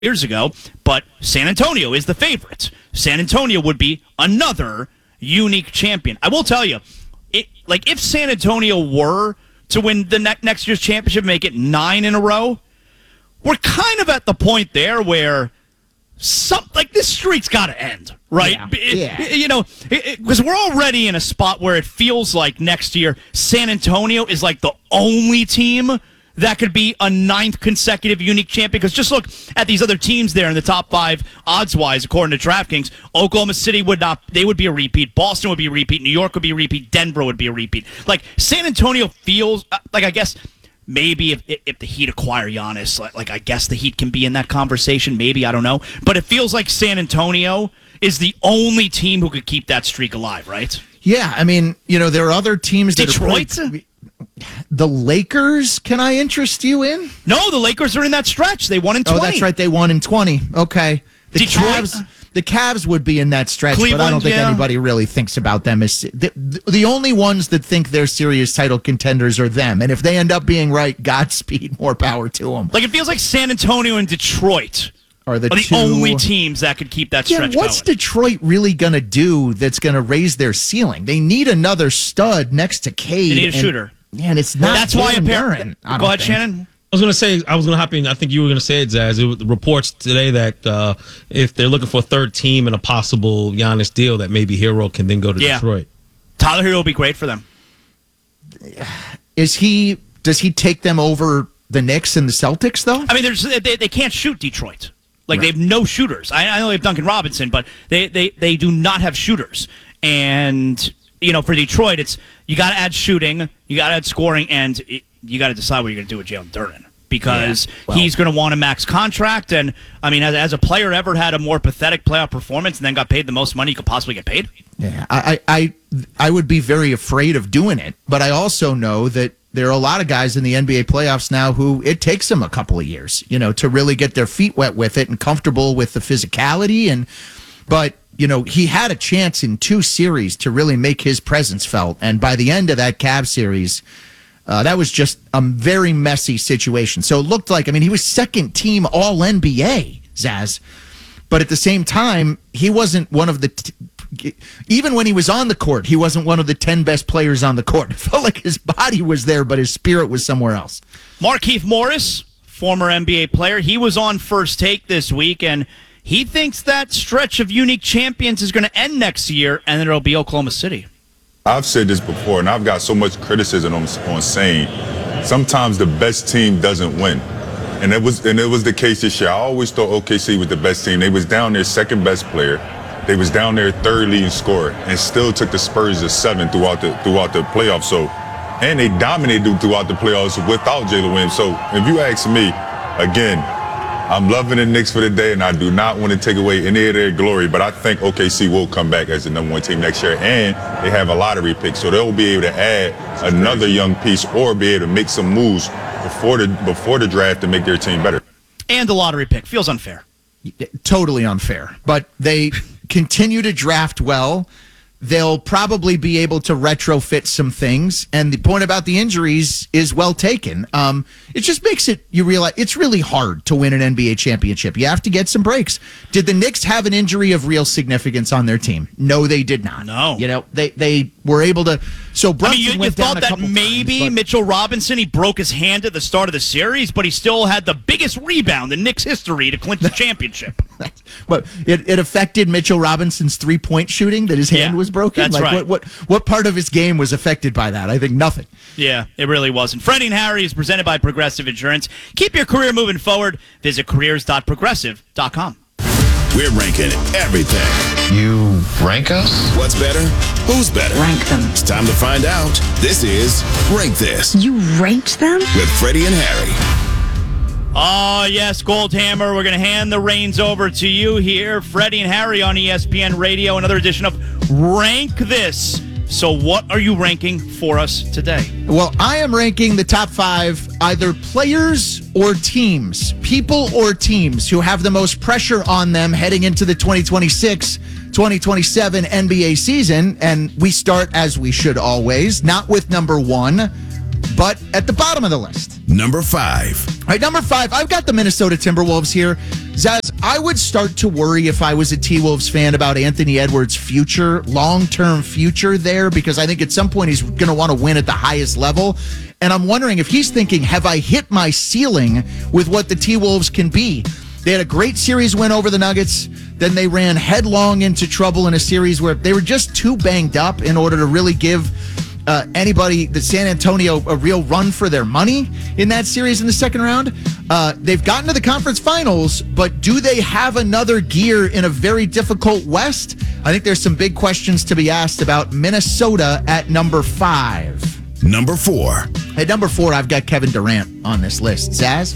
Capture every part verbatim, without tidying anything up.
years ago, but San Antonio is the favorite. San Antonio would be another unique champion. I will tell you, it, like if San Antonio were to win the ne- next year's championship, make it nine in a row, we're kind of at the point there where some like this streak's got to end, right? Yeah. It, yeah. You know, because we're already in a spot where it feels like next year San Antonio is like the only team that could be a ninth consecutive unique champion. Because just look at these other teams there in the top five odds-wise, according to DraftKings. Oklahoma City would not; they would be a repeat. Boston would be a repeat. New York would be a repeat. Denver would be a repeat. Like San Antonio feels like, I guess. Maybe if if the Heat acquire Giannis, like, like I guess the Heat can be in that conversation. Maybe, I don't know. But it feels like San Antonio is the only team who could keep that streak alive, right? Yeah, I mean, you know, there are other teams that Detroit? are pretty, the Lakers, can I interest you in? No, the Lakers are in that stretch. They won in twenty. Oh, that's right. They won in twenty. Okay. The Detroit? Cavs, the Cavs would be in that stretch, Cleveland, but I don't think yeah. anybody really thinks about them as the, the only ones that think they're serious title contenders are them. And if they end up being right, Godspeed, more power to them. Like it feels like San Antonio and Detroit are the, are the two, only teams that could keep that yeah, stretch what's going. Detroit really going to do that's going to raise their ceiling? They need another stud next to Cade. They need a and, shooter. Yeah, and it's not. That's why Jalen apparently. Duren, Go ahead, think. Shannon. I was going to say, I was going to hop in. I think you were going to say it, Zaz. It was the reports today that uh, if they're looking for a third team in a possible Giannis deal, that maybe Hero can then go to Yeah. Detroit. Tyler Hero will be great for them. Is he? Does he take them over the Knicks and the Celtics, though? I mean, there's, they, they can't shoot Detroit. Like, Right. they have no shooters. I, I know they have Duncan Robinson, but they, they, they do not have shooters. And, you know, for Detroit, it's you got to add shooting, you got to add scoring, and it, you got to decide what you're going to do with Jalen Duren. Because Yeah, well. he's going to want a max contract. And, I mean, has, has a player ever had a more pathetic playoff performance and then got paid the most money you could possibly get paid? Yeah, I, I, I I would be very afraid of doing it, but I also know that there are a lot of guys in the N B A playoffs now who it takes them a couple of years, you know, to really get their feet wet with it and comfortable with the physicality. And but you know, he had a chance in two series to really make his presence felt, and by the end of that Cavs series, uh, that was just a very messy situation. So it looked like, I mean, he was second team All N B A, Zaz, but at the same time, he wasn't one of the. T- Even when he was on the court, he wasn't one of the ten best players on the court. It felt like his body was there, but his spirit was somewhere else. Markieff Morris, former N B A player, he was on First Take this week, and he thinks that stretch of unique champions is going to end next year, and then it'll be Oklahoma City. I've said this before, and I've got so much criticism on, on saying sometimes the best team doesn't win. And it was and it was the case this year. I always thought O K C was the best team. They was down their second best player. They was down there third leading scorer and still took the Spurs to seven throughout the throughout the playoffs. So, and they dominated throughout the playoffs without Jalen Williams. So, if you ask me, again, I'm loving the Knicks for the day, and I do not want to take away any of their glory. But I think O K C will come back as the number one team next year, and they have a lottery pick, so they'll be able to add another young piece or be able to make some moves before the before the draft to make their team better. And the lottery pick feels unfair. Totally unfair. But they continue to draft well. They'll probably be able to retrofit some things. And the point about the injuries is well taken. Um, it just makes it, you realize, it's really hard to win an N B A championship. You have to get some breaks. Did the Knicks have an injury of real significance on their team? No, they did not. No. You know, they, they were able to. So Brunson I mean, you, you went down thought a that couple maybe times, but- Mitchell Robinson, he broke his hand at the start of the series, but he still had the biggest rebound in Knicks history to clinch the championship. But it, it affected Mitchell Robinson's three-point shooting that his hand Yeah, was broken? that's like, right. What, what, what part of his game was affected by that? I think nothing. Yeah, it really wasn't. Freddie and Harry is presented by Progressive Insurance. Keep your career moving forward. Visit careers dot progressive dot com. We're ranking everything. You rank us? What's better? Who's better? Rank them. It's time to find out. This is Rank This You ranked them? with Freddie and Harry. Oh, yes, Goldhammer. We're going to hand the reins over to you here. Freddie and Harry on E S P N Radio, another edition of Rank This. So what are you ranking for us today? Well, I am ranking the top five either players or teams, people or teams who have the most pressure on them heading into the twenty twenty-six twenty twenty-seven N B A season. And we start, as we should always, not with number one, But at the bottom of the list, Number five. all right, number five, I've got the Minnesota Timberwolves here. Zaz, I would start to worry if I was a T-Wolves fan about Anthony Edwards' future, long-term future there, because I think at some point he's going to want to win at the highest level. And I'm wondering if he's thinking, have I hit my ceiling with what the T-Wolves can be? They had a great series win over the Nuggets. Then they ran headlong into trouble in a series where they were just too banged up in order to really give Uh, anybody, the San Antonio, a real run for their money in that series in the second round. Uh, they've gotten to the conference finals, but do they have another gear in a very difficult West? I think there's some big questions to be asked about Minnesota at number five. Number four. At number four, I've got Kevin Durant on this list. Zaz,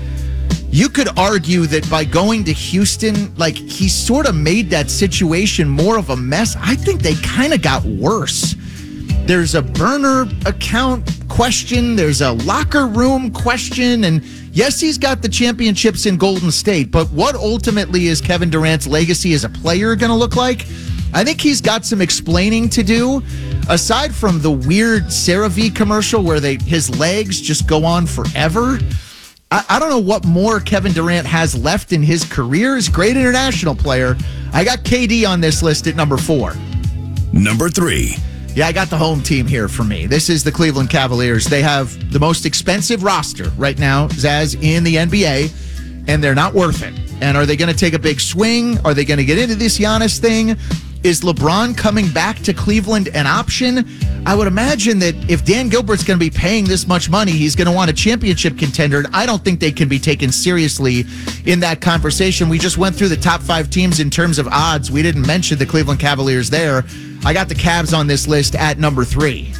you could argue that by going to Houston, like he sort of made that situation more of a mess. I think they kind of got worse. There's a burner account question. There's a locker room question. And yes, he's got the championships in Golden State, but what ultimately is Kevin Durant's legacy as a player going to look like? I think he's got some explaining to do. Aside from the weird CeraVe commercial where they his legs just go on forever, I, I don't know what more Kevin Durant has left in his career as a great international player. I got K D on this list at number four. Number three. Yeah, I got the home team here for me. This is the Cleveland Cavaliers. They have the most expensive roster right now, Zaz, in the N B A, and they're not worth it. And are they going to take a big swing? Are they going to get into this Giannis thing? Is LeBron coming back to Cleveland an option? I would imagine that if Dan Gilbert's going to be paying this much money, he's going to want a championship contender. And I don't think they can be taken seriously in that conversation. We just went through the top five teams in terms of odds. We didn't mention the Cleveland Cavaliers there. I got the Cavs on this list at number three.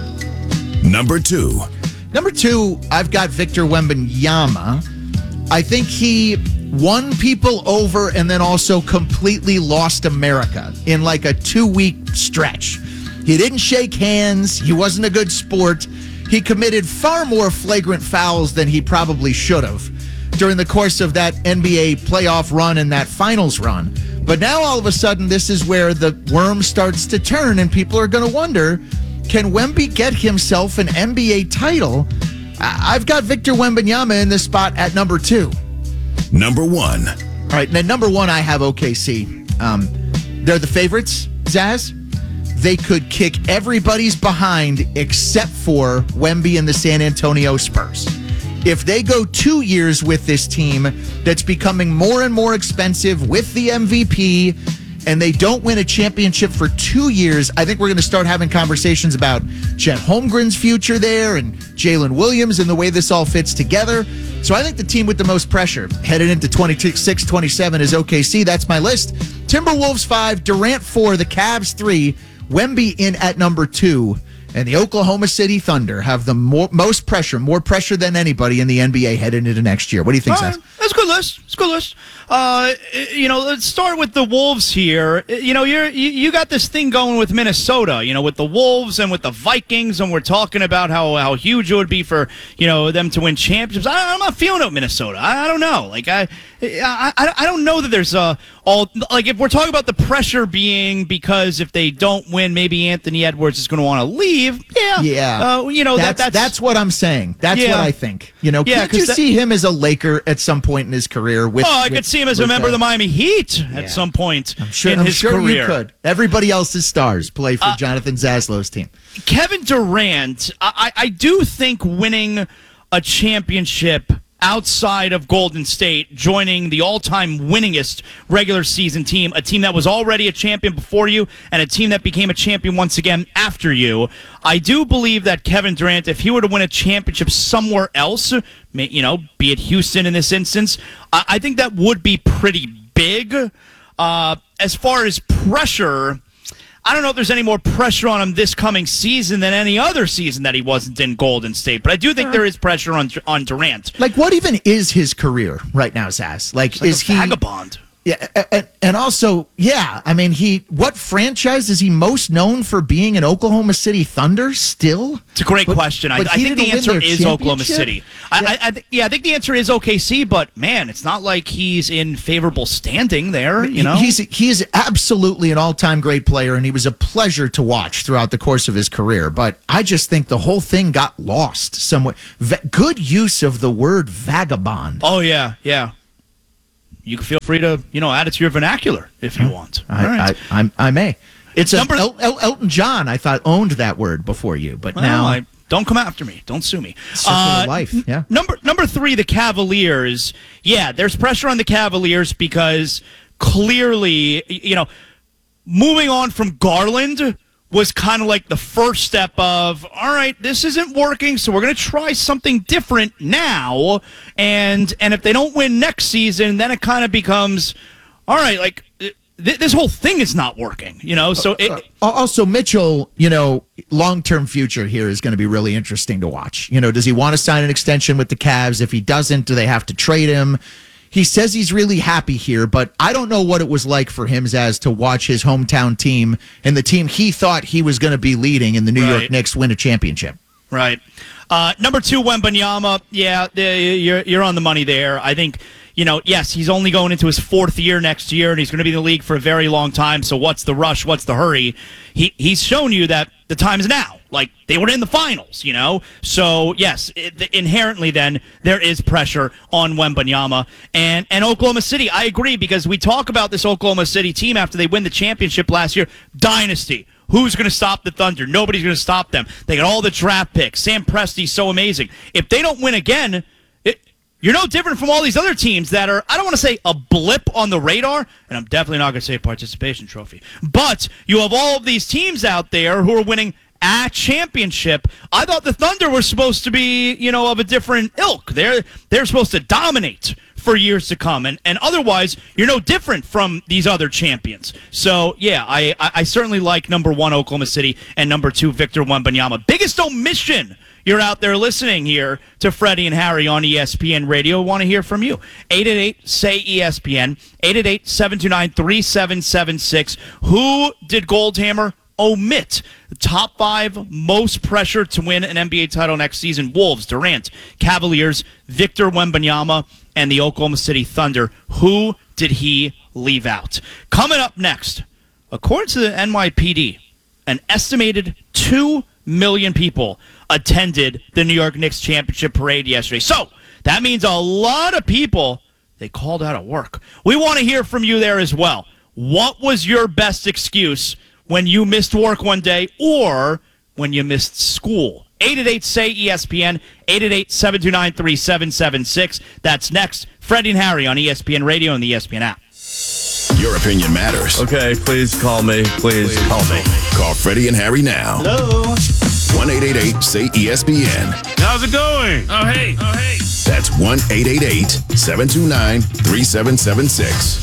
Number two. Number two, I've got Victor Wembanyama. I think he won people over and then also completely lost America in like a two-week stretch. He didn't shake hands. He wasn't a good sport. He committed far more flagrant fouls than he probably should have during the course of that N B A playoff run and that finals run. But now all of a sudden, this is where the worm starts to turn and people are going to wonder, can Wemby get himself an N B A title? I- I've got Victor Wembanyama in this spot at number two. Number one. All right, now number one, I have O K C. Um, they're the favorites, Zaz. They could kick everybody's behind except for Wemby and the San Antonio Spurs. If they go two years with this team that's becoming more and more expensive with the M V P, and they don't win a championship for two years, I think we're going to start having conversations about Chet Holmgren's future there and Jalen Williams and the way this all fits together. So I think the team with the most pressure headed into twenty-six twenty-seven is O K C. That's my list. Timberwolves five, Durant four, the Cavs three, Wemby in at number two. And the Oklahoma City Thunder have the more, most pressure, more pressure than anybody in the N B A headed into next year. What do you think, Seth? Uh, that's a good list. It's a good list. Uh, you know, let's start with the Wolves here. You know, you're you, you got this thing going with Minnesota. You know, with the Wolves and with the Vikings, and we're talking about how, how huge it would be for you know them to win championships. I, I'm not feeling it, Minnesota. I, I don't know. Like I, I, I don't know that there's a all like if we're talking about the pressure being because if they don't win, maybe Anthony Edwards is going to want to leave. Yeah, yeah. Uh, you know that's, that, that's that's what I'm saying. That's yeah. what I think. You know, yeah, can't you that, see him as a Laker at some point in his career? With, oh, I with, could see him as a member uh, of the Miami Heat at yeah. some point I'm sure, in I'm his sure career. You could. Everybody else's stars play for Uh, Jonathan Zaslow's team. Kevin Durant, I, I do think winning a championship outside of Golden State, joining the all-time winningest regular season team, a team that was already a champion before you, and a team that became a champion once again after you. I do believe that Kevin Durant, if he were to win a championship somewhere else, you know, be it Houston in this instance, I, I think that would be pretty big. Uh, as far as pressure, I don't know if there's any more pressure on him this coming season than any other season that he wasn't in Golden State. But I do think there is pressure on on Durant. Like, what even is his career right now, Zaz? Like, Like is a he vagabond? Yeah, and, and also, yeah, I mean, he. What franchise is he most known for being in? Oklahoma City Thunder still? It's a great but, question. I, but I think the answer is Oklahoma City. Yeah. I, I, I th- yeah, I think the answer is O K C. But man, it's not like he's in favorable standing there. You know, he's he's absolutely an all-time great player, and he was a pleasure to watch throughout the course of his career. But I just think the whole thing got lost somewhere. Va- good use of the word vagabond. Oh yeah, yeah. You can feel free to, you know, add it to your vernacular if you want. I, All right. I, I, I may. It's Number- a, El, El, Elton John, I thought, owned that word before you, but Well, now I, don't come after me. Don't sue me. Circle of life. Yeah. Number number three, the Cavaliers. Yeah, there's pressure on the Cavaliers because clearly, you know, moving on from Garland was kind of like the first step of, all right, this isn't working, so we're going to try something different now. And and if they don't win next season, then it kind of becomes, all right, like th- this whole thing is not working, you know? So it, Uh, also, Mitchell, you know, long-term future here is going to be really interesting to watch. You know, does he want to sign an extension with the Cavs? If he doesn't, do they have to trade him? He says he's really happy here, but I don't know what it was like for him, Zaz, to watch his hometown team and the team he thought he was going to be leading in the New Right. York Knicks win a championship. Right. Uh, number two, Wembanyama. Yeah, the, you're you're on the money there. I think, you know, yes, he's only going into his fourth year next year, and he's going to be in the league for a very long time. So what's the rush? What's the hurry? He he's shown you that the time is now. Like, they were in the finals, you know? So, yes, it, inherently then, there is pressure on Wembanyama. And, and Oklahoma City, I agree, because we talk about this Oklahoma City team after they win the championship last year. Dynasty. Who's going to stop the Thunder? Nobody's going to stop them. They got all the draft picks. Sam Presti's so amazing. If they don't win again, it, you're no different from all these other teams that are, I don't want to say a blip on the radar, and I'm definitely not going to say a participation trophy, but you have all of these teams out there who are winning a championship. I thought the Thunder were supposed to be, you know, of a different ilk. They're they're supposed to dominate for years to come, and and otherwise you're no different from these other champions. So yeah, I I, I certainly like number one Oklahoma City and number two Victor Wembanyama. Biggest omission. You're out there listening here to Freddie and Harry on E S P N Radio. Want to hear from you. eight eight eight, S A Y, E S P N, eight eight eight, seven two nine, three seven seven six. Who did Goldhammer omit? The top five most pressure to win an N B A title next season: Wolves, Durant, Cavaliers, Victor Wembanyama, and the Oklahoma City Thunder. Who did he leave out? Coming up next, according to the N Y P D, an estimated two million people attended the New York Knicks championship parade yesterday. So that means a lot of people, they called out of work. We want to hear from you there as well. What was your best excuse when you missed work one day or when you missed school? eight eight eight, S A Y, E S P N, eight eight eight, seven two nine, three seven seven six. That's next. Freddie and Harry on E S P N Radio and the E S P N app. Your opinion matters. Okay, please call me. Please, please call me. Call Freddie and Harry now. Hello. one eight eight eight, S A Y, E S P N. How's it going? Oh, hey. Oh, hey. That's one eight eight eight, seven two nine, three seven seven six.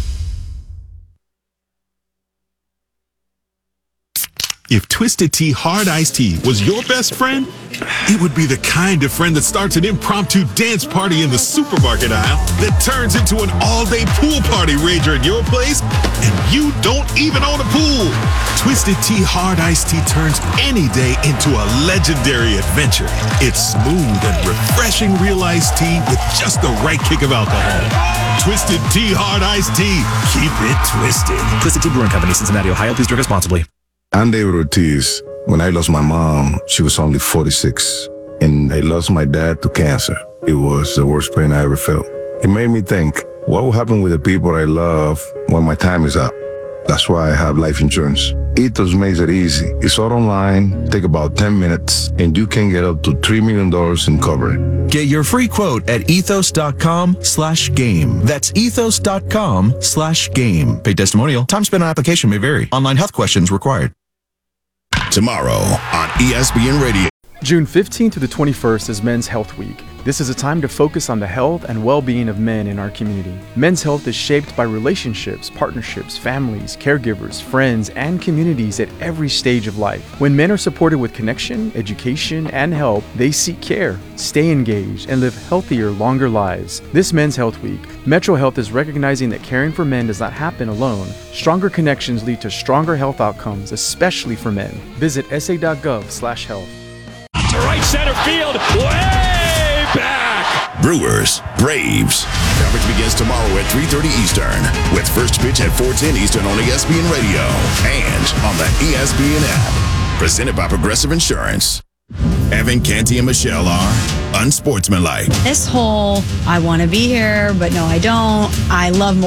If Twisted Tea Hard Iced Tea was your best friend, it would be the kind of friend that starts an impromptu dance party in the supermarket aisle that turns into an all-day pool party rager at your place, and you don't even own a pool. Twisted Tea Hard Iced Tea turns any day into a legendary adventure. It's smooth and refreshing real iced tea with just the right kick of alcohol. Twisted Tea Hard Iced Tea. Keep it twisted. Twisted Tea Brewing Company, Cincinnati, Ohio. Please drink responsibly. I'm David Ortiz. When I lost my mom, she was only forty-six, and I lost my dad to cancer. It was the worst pain I ever felt. It made me think, what will happen with the people I love when my time is up? That's why I have life insurance. Ethos makes it easy. It's all online, take about ten minutes, and you can get up to three million dollars in coverage. Get your free quote at ethos.com slash game. That's ethos.com slash game. Paid testimonial. Time spent on application may vary. Online health questions required. Tomorrow on E S P N Radio. June fifteenth to the twenty-first is Men's Health Week. This is a time to focus on the health and well-being of men in our community. Men's health is shaped by relationships, partnerships, families, caregivers, friends, and communities at every stage of life. When men are supported with connection, education, and help, they seek care, stay engaged, and live healthier, longer lives. This Men's Health Week, Metro Health is recognizing that caring for men does not happen alone. Stronger connections lead to stronger health outcomes, especially for men. Visit s a dot gov slash health. To right center field, way back. Brewers, Braves. Coverage begins tomorrow at three thirty Eastern with first pitch at four ten Eastern on E S P N Radio and on the E S P N app. Presented by Progressive Insurance. Evan, Canty, and Michelle are unsportsmanlike. This whole, I want to be here, but no, I don't. I love